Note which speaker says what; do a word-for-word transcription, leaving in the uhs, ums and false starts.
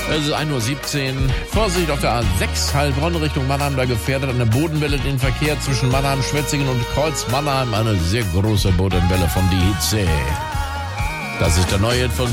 Speaker 1: Es ist ein Uhr siebzehn. Vorsicht auf der A sechs Heilbronn Richtung Mannheim. Da gefährdet eine Bodenwelle den Verkehr zwischen Mannheim, Schwetzingen und Kreuz Mannheim. Eine sehr große Bodenwelle von die Hitze. Das ist der neue Hit von